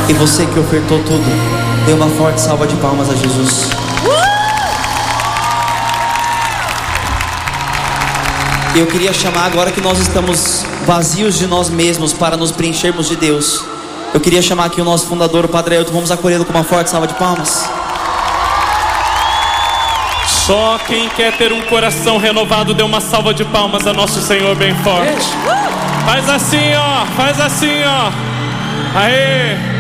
E você que ofertou tudo, dê uma forte salva de palmas a Jesus. E eu queria chamar, agora que nós estamos vazios de nós mesmos para nos preenchermos de Deus, eu queria chamar aqui o nosso fundador, o Padre Ailton. Vamos acolhê-lo com uma forte salva de palmas. Só quem quer ter um coração renovado, dê uma salva de palmas a nosso Senhor bem forte. Faz assim, ó. Faz assim, ó. Aê.